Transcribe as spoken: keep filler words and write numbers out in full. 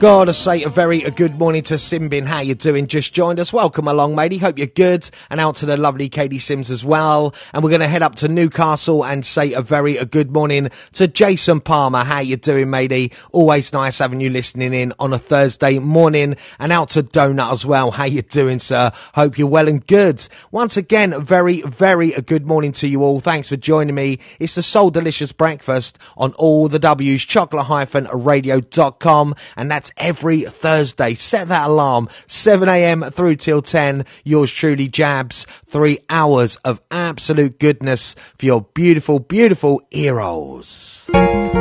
Gotta say a very a good morning to Simbin. How you doing? Just joined us. Welcome along, matey. Hope you're good. And out to the lovely Katie Sims as well. And we're going to head up to Newcastle and say a very a good morning to Jason Palmer. How you doing, matey? Always nice having you listening in on a Thursday morning. And out to Donut as well. How you doing, sir? Hope you're well and good. Once again, very, very a good morning to you all. Thanks for joining me. It's the Soul Delicious Breakfast on all the W's, chocolate radio dot com. And that's every Thursday. Set that alarm, seven a.m. through till ten. Yours truly, Jabs. Three hours of absolute goodness for your beautiful, beautiful ear holes.